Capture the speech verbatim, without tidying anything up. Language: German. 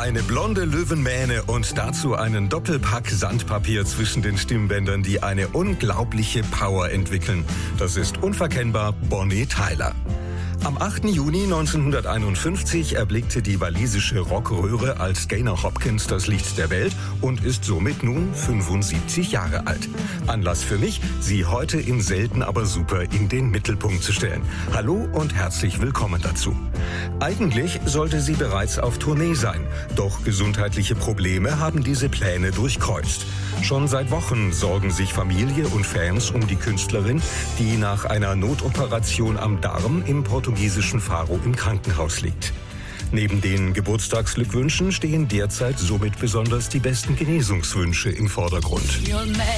Eine blonde Löwenmähne und dazu einen Doppelpack Sandpapier zwischen den Stimmbändern, die eine unglaubliche Power entwickeln. Das ist unverkennbar Bonnie Tyler. Am achten Juni neunzehnhunderteinundfünfzig erblickte die walisische Rockröhre als Gaynor Hopkins das Licht der Welt und ist somit nun fünfundsiebzig Jahre alt. Anlass für mich, sie heute in Selten aber super in den Mittelpunkt zu stellen. Hallo und herzlich willkommen dazu. Eigentlich sollte sie bereits auf Tournee sein, doch gesundheitliche Probleme haben diese Pläne durchkreuzt. Schon seit Wochen sorgen sich Familie und Fans um die Künstlerin, die nach einer Notoperation am Darm im portugiesischen Faro im Krankenhaus liegt. Neben den Geburtstagsglückwünschen stehen derzeit somit besonders die besten Genesungswünsche im Vordergrund.